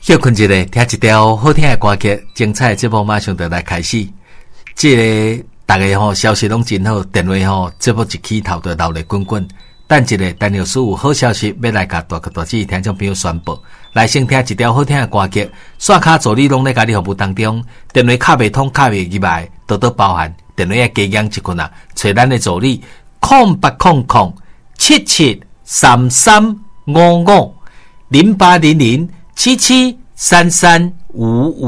休困一下，听一条好听的歌曲，精彩的节目马上就来开始。这个大家消息拢真好，电话节目一起头就闹热滚滚。等一个陈老师有好消息要来甲大哥大姐听众朋友宣布，来先听一条好听的歌曲。刷卡助理拢在家己服务当中，电话卡袂通、卡袂入来，多多包涵。电话加强一群啊，找咱的助理08007733550800773355。